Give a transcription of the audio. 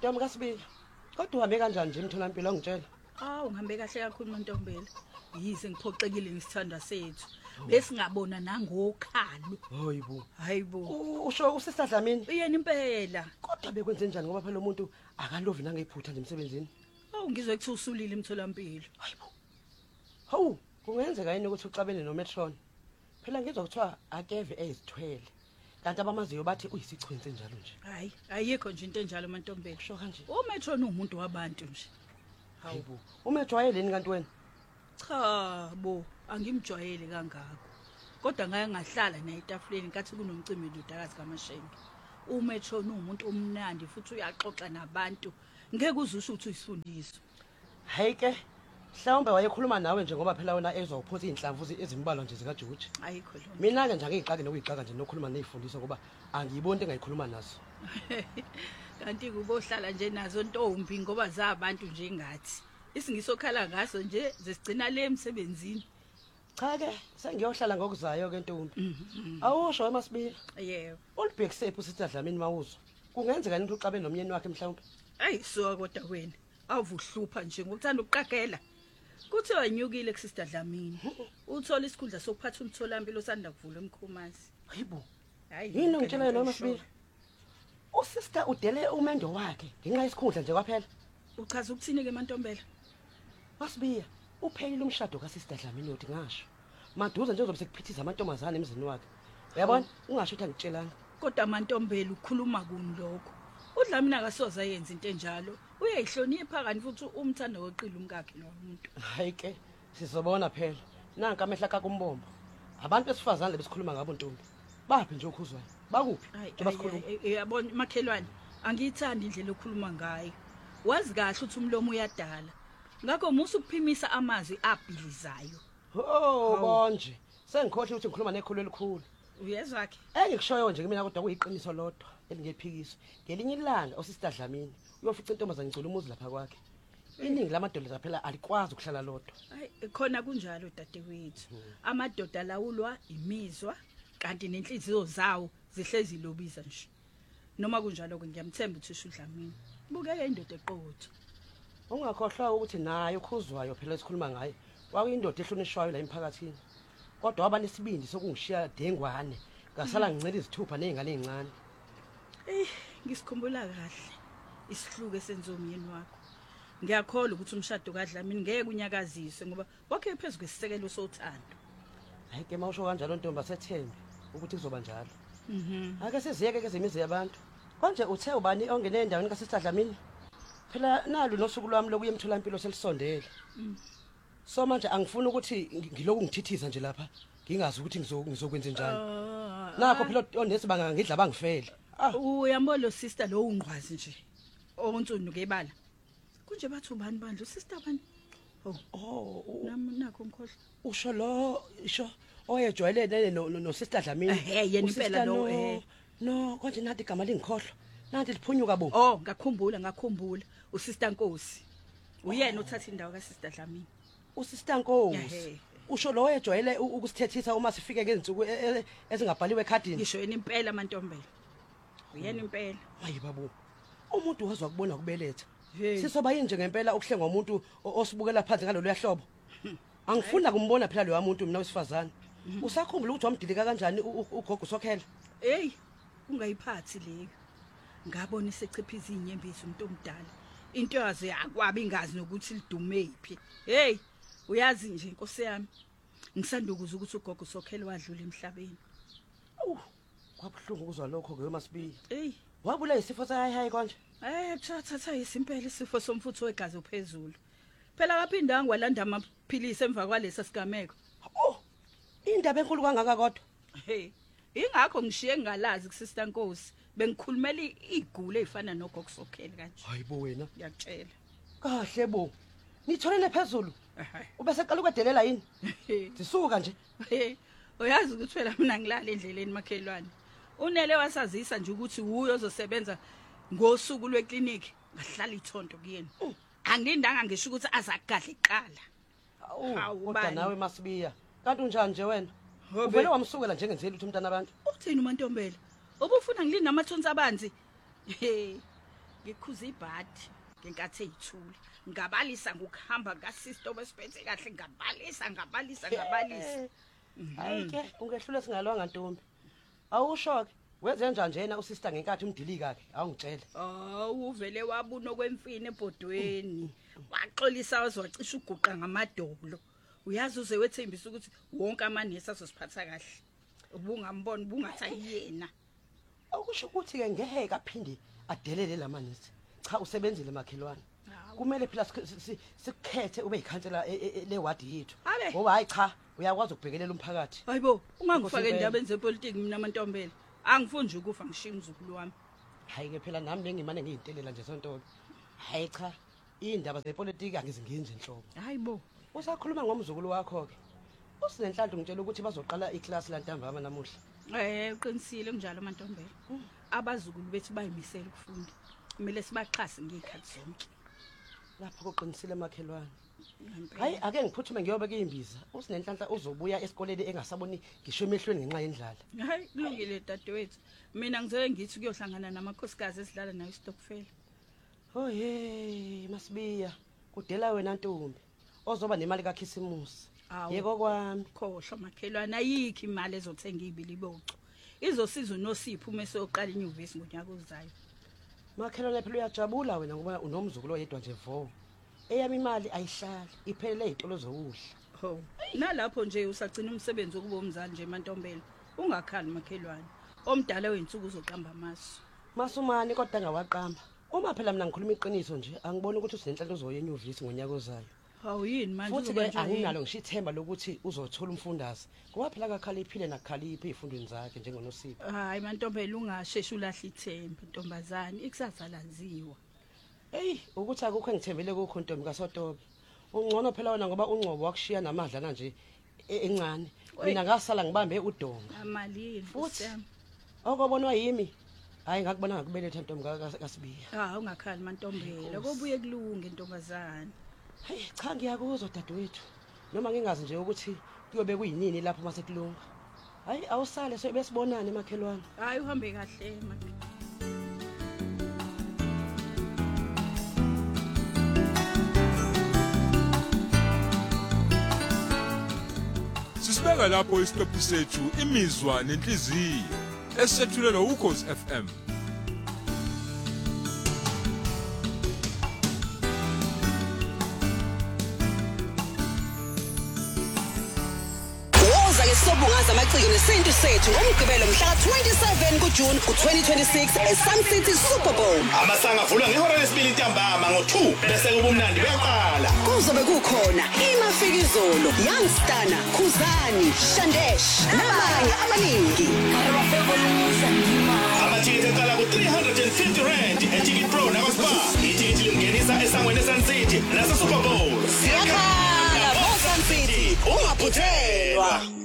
wami kaSibili. Kodwa uhambe kanjani nje emtholampilo ngitshela? Ngihambe kahle kakhulu Mantombela. Yize ngiphoxekile ngisithanda sethu. Besingabona nangokhalo. Hayibo. Usho uSister Dlamini? Uyena impela. Kodwa bekwenze njani ngoba phela umuntu akalovi nangephutha nje emsebenzini? Ngizwe kuthi usulile emtholampilo. Hayibo. Hawu, kungenzeka yini ukuthi uxabene noMetron? Phela ngizwa kuthiwa akeve ezithwele. Kanti abamaziyo bathi uyisichwenze njalo nje. Hayi, ayikho nje into enjalo Mantombela. Usho kanje. uMetron umuntu wabantu nje. Hayibo. Umejwayeleni kanti wena? Cha bo, angimjwayele kangako. Kodwa ngake ngahlala naye etafuleni kathi kunomcimbi ndodakazi kaMashenge. uMetron umuntu omnandi futhi uyaxoxa nabantu. Ngeke uzusho ukuthi uyisifundiswa. Hayi ke, mhlawumbe wayekhuluma nawe nje ngoba phela wena ezwa uphosa inhlamvu ezimbalwa nje zikaJoji. Ayikho lo. Mina ke nje angixaki nokuyixaka nje nokukhuluma nezifundiswa ngoba angiyiboni into engayikhuluma nazo. Kanti kubohlala nje nazo ntombi ngoba zabantu nje ngathi. Isingisokhala ngaso nje zesigcina le emsebenzini. Cha ke, sengiyohlala ngokuzayo ke ntombi. Awusho eMasibili? Yebo. Olibhekisephi uSister Dlamini mawuzwa? Kungenzeka into uxabene nomyeni wakhe mhlawumbe? So kodwa wena, awuvuhlupha nje ngokuthanda ukuqakela. Kuthiwa anyukile kuSister Dlamini. Uthola isikhundla sokuphatha umtholampilo osanda kuvula eMkhomazi. Hayibo. Hayi. Yini ngitshela yena eMasibili? uSister udele umendo wakhe ngenxa yesikhundla nje kwaphela. Uchaza ukuthini ke Mantombela? Masibiya, uphelile umshado kaSister Dlamini uthi ngasho. Maduze nje uzobe sekuphithiza amantombazane emzini wakhe. Uyabona? Ungasho ukuthi angitshelanga. Kodwa Mantombela ukhuluma kuni lokho. uDlamini akasoza yenza into enjalo. Uyayihlonipha kanti futhi umthanda weqila umkakhe nomuntu. Hayi ke, sizobona phela. Nanka amehla kakumbombo. Abantu besifazane besikhuluma ngabo ntombi. Baphi nje okhuzwayo? Bakuphi? Njengoba sikhuluma. Yabona makhelwane, angiyithandi indlela okhuluma ngayo. Wazi kahle ukuthi umlomo uyadala. Ngakho musu ukuphimisa amazwi abhilizayo. Konje. Sengikhohle ukuthi ngikhuluma nekhulu elikhulu. Uyezwa ke? Engikushoyo nje mina kodwa kuyiqiniso lodwa elingephikiso. Ngelinye ilanga uSister Dlamini uyofica intombazane ngicula umuzi lapha kwakhe. Iningi lamadoda phela alikwazi ukuhlala lodwa. Hayi khona kunjalo dadewethu. Amadoda lawulwa imizwa kanti nenhliziyo zawo zihlezi lobiza nje. Noma kunjalo ke ngiyamthemba ukuthi usho uDlamini. Bukeke indoda eqotho. Ungakhohlwa ukuthi naye ukhuzwayo phela esikhuluma ngaye. Wakuyindoda ehlonishwayo la emphakathini. Kodwa waba nesibindi sokungishiya dengwane. Ngasala ngincela izithupha nezingane ezincane. Ngisikhumbula kahle isihluke senze umyeni wakho. Ngiyakholwa ukuthi umshado kaDlamini ngeke unyakaziswe ngoba wakhe phezulu kwesisekelo sothando. Hayi ke mawusho kanjalo ntombi asethembe ukuthi kuzoba njalo. Ake siziyeke ke zemizi yabantu. Konje uthe ubani ongene endaweni kaSister Dlamini? Phela nalu nosuku lwami lokuya emtholampilo selisondele. So manje angifuni ukuthi ngiloku ngithithiza nje lapha. Ngingazi ukuthi ngizokwenza njani. Nakho phela onesi bangangidla bangifele. Uyambona lo sister lo ungqwazi nje. Ontsunu kebala. Kunje bathu ubani bandla usister bani? Nami nakho ngikhohle. Usho lo isho oyejwayelene no Sister Dlamini. Yena impela lo No, konje nathi igama lingikhohlwa. Nathi liphunyuka bo. Ngakhumbula. uSister Nkosi. Uyena uthatha indawo kaSister Dlamini. uSister Nkosi. Usho lo oyejwayele ukusithethisa uma sifike ngezinsuku ezingabhaliwe ekhadini. Ngisho yena impela Mantombela. Uyena impela. Hayi babo. Umuntu wazwa kubona kubeletha. Sisoba yini nje ngempela ukuhlenga umuntu osibukela phansi ngalolu yahlobo. Angifunda kumbona phela lo muntu mina wesifazane. Usakhumbula ukuthi wamdilika kanjani ugogo Sokhela? Ungayiphathi leyo. Ngabona isechiphiza inyembezi umuntu omdala. Into yaze yakwabi ingazi nokuthi lidumephi. Uyazi nje Nkosi yami. Ngisandukuza ukuthi ugogo Sokhela wadlula emhlabeni. Kwabuhlungu ukuzwa lokho ke Masibiya. Wabula isifo sahayi konje? Thatha isimpela isifo somfutho wegazi ophezulu. Phela kaphinda ngwalanda amaphilisi emva kwalesa sigameko. Indaba enkulu kangaka kodwa. Ingakho ngishiye ngalazi kuSister Nkosi. Bengikhulumela igule ezifana nogogo Sokhela kanje. Hayibo wena. Ngiyakutshela. Kahle bo. Nitholele phezulu. Ubese qala ukwedelela yini? Sisuka nje. Uyazi ukuthi phela mina ngilala endleleni makhelwane. Unele wasazisa nje ukuthi uyo ozosebenza ngosuku lwekliniki ngahlala ithonto kuyena. Angilindanga ngisho ukuthi azagadla iqala. Kodwa nawe Masibiya, kanti unjani nje wena? Uvele wamsukela njengenzeli ukuthi umntana abantu. Uthini uMantombela? Ubufuna ngilinda amathonsi abanzi? ngikhuza ibhadi ngenkathi eyithula ngabalisa ngokuhamba kaSister obesiphethe kahle ngabalisa Hayike ungehlule singalwanga ntombi awushoke wenze njani usister ngenkathi umdilika ke awungitshele uvele wabuna kwemfini ebhodweni waxolisa wazocisha uguqa ngamadolo uyazi uze wethembisa ukuthi wonke amanesi azosiphatha kahle ubungambona bungathayiyena akusho ukuthi ke ngeke aphinde adelele lamanesi cha usebenzile makhelwane kumele phela sikhethe ube yikhansela lewadi yethu ngoba hayi cha uyakwazi ukubhekelela umphakathi hayibo ungangifake endabeni zepolitiki mina amantombela angifuni nje ukufa ngishiya umzukulu wami hayi ke phela nami ngimane ngiyintelela nje sontolo hayi cha indaba zepolitiki angizingenzi enhloko hayibo usakhuluma ngomzukulu wakho ke usinenhlanhla ngitshela ukuthi bazoqala iclass lantambama namuhla uqinisile kunjalo amantombela abazukulu bethu bayimisela ukufunda kumele sibaxhase ngezikhathi zonke lapha kuqinisile makhelwane hayi ake ngiphuthume ngiyobeka imbiza usinenhlanhla uzobuya esikoleni engasaboni ngisho emehlweni ngenxa yendlala hayi kulungile dadewethu mina ngizoke ngithi kuyohlangana namakhosikazi esidlala nayo istokfela hey masibiya kudela wena ntombi ozoba nemali kaKhisimusi yeko kwami khohlwa makhelwane ayikho imali ezothenga ibiliboco izosiza uNosipho uma esoqala inyuvesi ngonyaka ozayo makhelwane phela uyajabula wena ngoba unomzukulu oyedwa nje vo eyami imali ayihlali iphelele izitolo zokudla nalapho nje usagcina umsebenzi ukuba umzali nje emantombela ungakhali makhelwane omdala wensuku uzoqamba masumani kodwa ngawaqamba uma phela mina ngikhuluma iqiniso nje angiboni ukuthi usenhlanhla uzoya enyuvesi ngonyaka ozayo yini manje futhi ke anginalo ngishithemba lokuthi uzothola umfundazi ngoba phela akakhaliphile nakhaliphi ezifundweni zakhe njengoNosipho hayi mantombela ungasheshi ulahla ithemba ntombazane ikusasa laziwa ukuthi akukho engithembele kukho ntombi kaSotobe ungcono phela wena ngoba ungcobo wakushiya namadlana nje encane mina ngasala ngibambe udonga amalini futhi okubonwa yimi hayi ngakubona ngakubeletha ntombi kaSibiya ungakhali mantombela kobuye kulunge ntombazane hayi cha ngiyakuzwa dadewethu noma ngingazi nje ukuthi kuyobe kuyinini lapho mase kulunga hayi awusale sebesibonana emakhelwane hayi uhambe kahle manje Sisibeka lapho isiqephu sethu imizwa nenhliziyo esethulelwa uKhosi FM. Sobungaza amaciko nesintu sethu ngomgqibelo mhla ka-27 kuJuni ku-2026 eSun City Super Bowl. Amasanga avulwa ngehora lesibili ntambama ngo-2 bese kube umnandi beqala. Kuzobe kukhona iMafikizolo, Youngstana, Khuzani, Shandesh nabanye abaningi. Amathikithi eqala ku-R350 eTicket Pro nakwaSpar. Ithikithi lingenisa esangweni eSun City naseSuper Bowl. Siyakhala, Sun City, ungaphuthelwa.